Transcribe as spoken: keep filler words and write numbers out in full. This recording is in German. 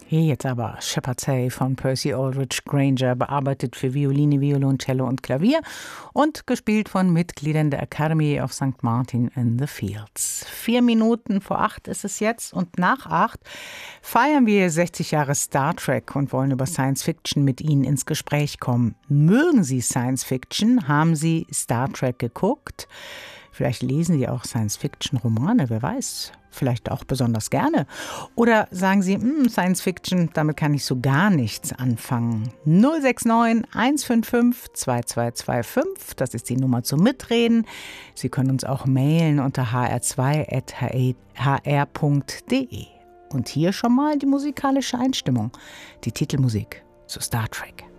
Hier jetzt aber Shepherd's Hey von Percy Aldrich Granger, bearbeitet für Violine, Violoncello und Klavier und gespielt von Mitgliedern der Academy of Sankt Martin in the Fields. Vier Minuten vor acht ist es jetzt und nach acht feiern wir sechzig Jahre Star Trek und wollen über Science Fiction mit Ihnen ins Gespräch kommen. Mögen Sie Science Fiction? Haben Sie Star Trek geguckt? Vielleicht lesen Sie auch Science-Fiction-Romane, wer weiß, vielleicht auch besonders gerne. Oder sagen Sie, Science-Fiction, damit kann ich so gar nichts anfangen. null sechs neun eins fünf fünf zwei zwei zwei fünf, das ist die Nummer zum Mitreden. Sie können uns auch mailen unter h r zwei at h r punkt d e. Und hier schon mal die musikalische Einstimmung, die Titelmusik zu Star Trek.